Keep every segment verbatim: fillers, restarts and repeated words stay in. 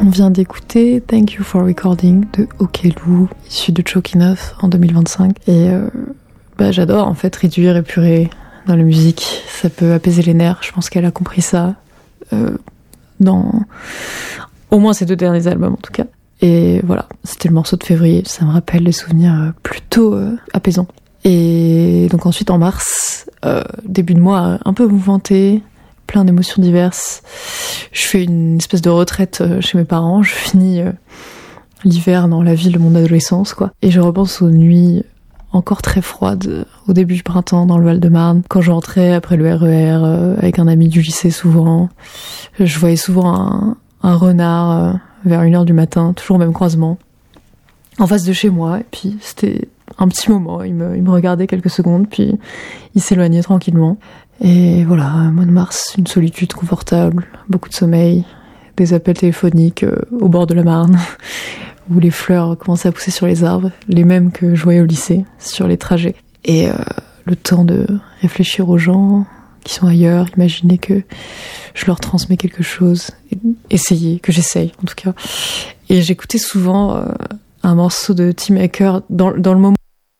On vient d'écouter Thank You for Recording de Okelou, issu de Choking Off en deux mille vingt-cinq. Et euh, bah, j'adore en fait réduire, épurer dans la musique. Ça peut apaiser les nerfs. Je pense qu'elle a compris ça euh, dans au moins ses deux derniers albums en tout cas. Et voilà, c'était le morceau de février. Ça me rappelle des souvenirs plutôt euh, apaisants. Et donc ensuite en mars, euh, début de mois un peu mouvementé, plein d'émotions diverses. Je fais une espèce de retraite chez mes parents. Je finis euh, l'hiver dans la ville de mon adolescence, quoi. Et je repense aux nuits encore très froides, au début du printemps dans le Val-de-Marne, quand je rentrais après le R E R euh, avec un ami du lycée souvent. Je voyais souvent un, un renard euh, vers une heure du matin, toujours au même croisement, en face de chez moi. Et puis c'était un petit moment, il me, il me regardait quelques secondes, puis il s'éloignait tranquillement. Et voilà, mois de mars, une solitude confortable, beaucoup de sommeil, des appels téléphoniques euh, au bord de la Marne, où les fleurs commençaient à pousser sur les arbres, les mêmes que je voyais au lycée, sur les trajets. Et euh, le temps de réfléchir aux gens qui sont ailleurs, imaginer que je leur transmets quelque chose, essayer, que j'essaye en tout cas. Et j'écoutais souvent euh, un morceau de Tim Acker dans, dans le moment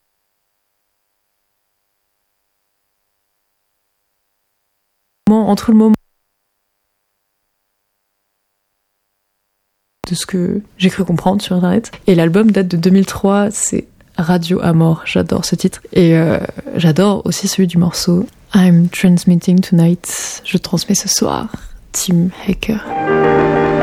entre le moment de ce que j'ai cru comprendre sur internet. Et l'album date de deux mille trois, c'est Radio Amor, j'adore ce titre. Et euh, j'adore aussi celui du morceau I'm Transmitting Tonight, je transmets ce soir, Tim Acker.